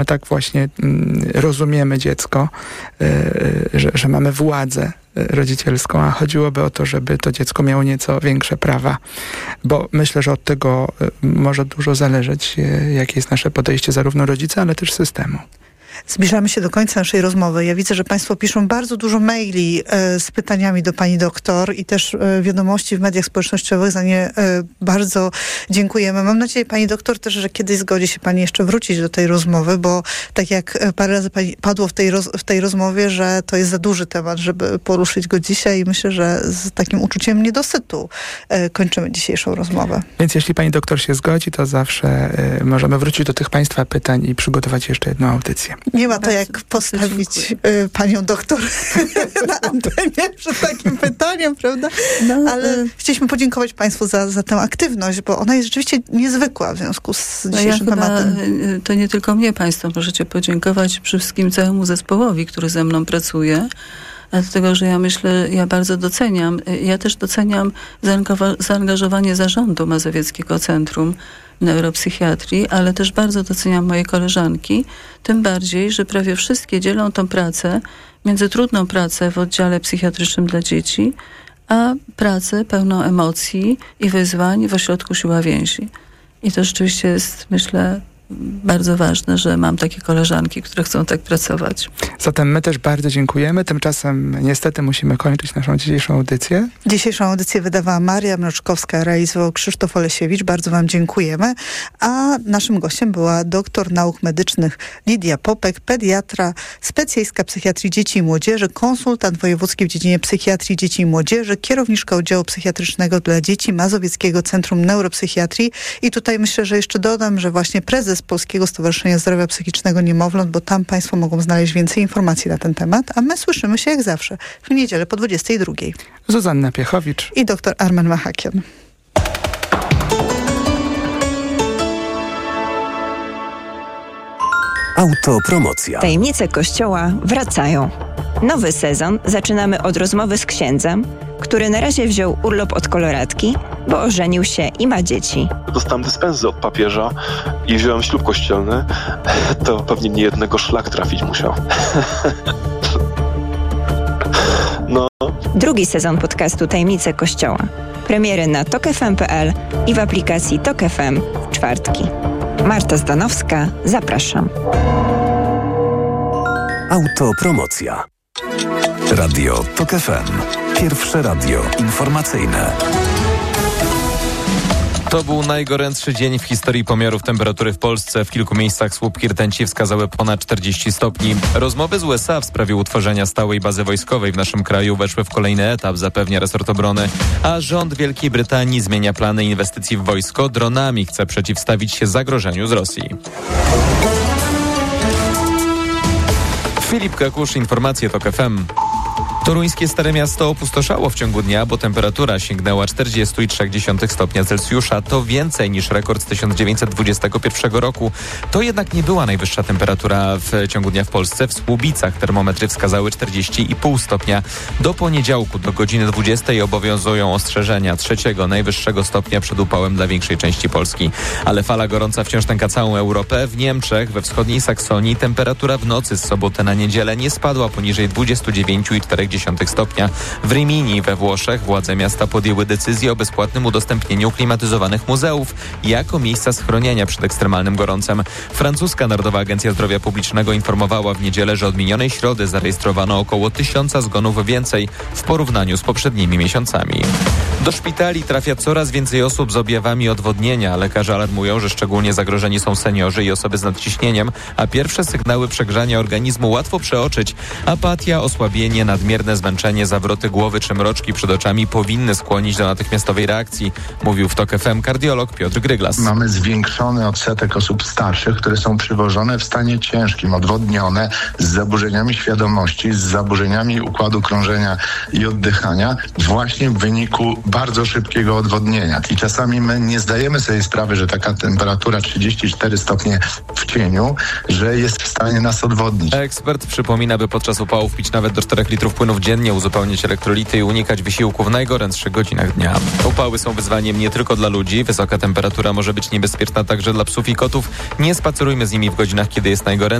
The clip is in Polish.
tak właśnie rozumiemy dziecko, że mamy władzę rodzicielską, a chodziłoby o to, żeby to dziecko miało nieco większe prawa, bo myślę, że od tego może dużo zależeć, jakie jest nasze podejście zarówno rodzica, ale też systemu. Zbliżamy się do końca naszej rozmowy. Ja widzę, że Państwo piszą bardzo dużo maili z pytaniami do Pani doktor i też wiadomości w mediach społecznościowych. Za nie bardzo dziękujemy. Mam nadzieję, Pani doktor, też, że kiedyś zgodzi się Pani jeszcze wrócić do tej rozmowy, bo tak jak parę razy padło w tej rozmowie, że to jest za duży temat, żeby poruszyć go dzisiaj i myślę, że z takim uczuciem niedosytu kończymy dzisiejszą rozmowę. Więc jeśli Pani doktor się zgodzi, to zawsze możemy wrócić do tych Państwa pytań i przygotować jeszcze jedną audycję. Nie ma to jak postawić panią doktor na antenie przed takim pytaniem, prawda? Ale chcieliśmy podziękować Państwu za tę aktywność, bo ona jest rzeczywiście niezwykła w związku z dzisiejszym tematem. To nie tylko mnie Państwo możecie podziękować, przede wszystkim całemu zespołowi, który ze mną pracuje. Dlatego, że ja bardzo doceniam. Ja też doceniam zaangażowanie zarządu Mazowieckiego Centrum Neuropsychiatrii, ale też bardzo doceniam moje koleżanki, tym bardziej, że prawie wszystkie dzielą tą pracę między trudną pracę w oddziale psychiatrycznym dla dzieci, a pracę pełną emocji i wyzwań w ośrodku Siła Więzi. I to rzeczywiście jest, myślę, bardzo ważne, że mam takie koleżanki, które chcą tak pracować. Zatem my też bardzo dziękujemy. Tymczasem niestety musimy kończyć naszą dzisiejszą audycję. Dzisiejszą audycję wydawała Maria Mroczkowska, realizował Krzysztof Olesiewicz. Bardzo Wam dziękujemy. A naszym gościem była doktor nauk medycznych Lidia Popek, pediatra, specjalistka psychiatrii dzieci i młodzieży, konsultant wojewódzki w dziedzinie psychiatrii dzieci i młodzieży, kierowniczka oddziału psychiatrycznego dla dzieci Mazowieckiego Centrum Neuropsychiatrii. I tutaj myślę, że jeszcze dodam, że właśnie prezes Polskiego Stowarzyszenia Zdrowia Psychicznego Niemowląt, bo tam Państwo mogą znaleźć więcej informacji na ten temat, a my słyszymy się jak zawsze w niedzielę po 22. Zuzanna Piechowicz i dr Armen Machakian. Autopromocja. Tajemnice Kościoła wracają. Nowy sezon zaczynamy od rozmowy z księdzem, który na razie wziął urlop od koloratki, bo ożenił się i ma dzieci. Dostałem dyspensy od papieża i wziąłem ślub kościelny. To pewnie nie jednego szlak trafić musiał. No. Drugi sezon podcastu Tajemnice Kościoła. Premiery na tokfm.pl i w aplikacji Tok FM w czwartki. Marta Zdanowska, zapraszam. Autopromocja. Radio Tok FM. Pierwsze radio informacyjne. To był najgorętszy dzień w historii pomiarów temperatury w Polsce. W kilku miejscach słupki rtęci wskazały ponad 40 stopni. Rozmowy z USA w sprawie utworzenia stałej bazy wojskowej w naszym kraju weszły w kolejny etap, zapewnia resort obrony. A rząd Wielkiej Brytanii zmienia plany inwestycji w wojsko. Dronami chce przeciwstawić się zagrożeniu z Rosji. Filip Kakusz, informacje Tok FM. Toruńskie Stare Miasto opustoszało w ciągu dnia, bo temperatura sięgnęła 40,3 stopnia Celsjusza. To więcej niż rekord z 1921 roku. To jednak nie była najwyższa temperatura w ciągu dnia w Polsce. W Słubicach termometry wskazały 40,5 stopnia. Do poniedziałku do godziny 20 obowiązują ostrzeżenia trzeciego najwyższego stopnia przed upałem dla większej części Polski. Ale fala gorąca wciąż nęka całą Europę. W Niemczech, we wschodniej Saksonii temperatura w nocy z soboty na niedzielę nie spadła poniżej 29,4 stopnia. W Rimini we Włoszech władze miasta podjęły decyzję o bezpłatnym udostępnieniu klimatyzowanych muzeów jako miejsca schronienia przed ekstremalnym gorącem. Francuska Narodowa Agencja Zdrowia Publicznego informowała w niedzielę, że od minionej środy zarejestrowano około 1000 zgonów więcej w porównaniu z poprzednimi miesiącami. Do szpitali trafia coraz więcej osób z objawami odwodnienia. Lekarze alarmują, że szczególnie zagrożeni są seniorzy i osoby z nadciśnieniem, a pierwsze sygnały przegrzania organizmu łatwo przeoczyć. Apatia, osłabienie, nadmierne zmęczenie, zawroty głowy czy mroczki przed oczami powinny skłonić do natychmiastowej reakcji, mówił w Tok FM kardiolog Piotr Gryglas. Mamy zwiększony odsetek osób starszych, które są przywożone w stanie ciężkim, odwodnione, z zaburzeniami świadomości, z zaburzeniami układu krążenia i oddychania, właśnie w wyniku bardzo szybkiego odwodnienia. I czasami my nie zdajemy sobie sprawy, że taka temperatura 34 stopnie w cieniu, że jest w stanie nas odwodnić. Ekspert przypomina, by podczas upałów pić nawet do 4 litrów płynu vitamininów dziennie, uzupełniać elektrolity i unikać wysiłku w najgorętszych godzinach dnia. Upały są wyzwaniem nie tylko dla ludzi. Wysoka temperatura może być niebezpieczna także dla psów i kotów. Nie spacerujmy z nimi w godzinach, kiedy jest najgoręcej.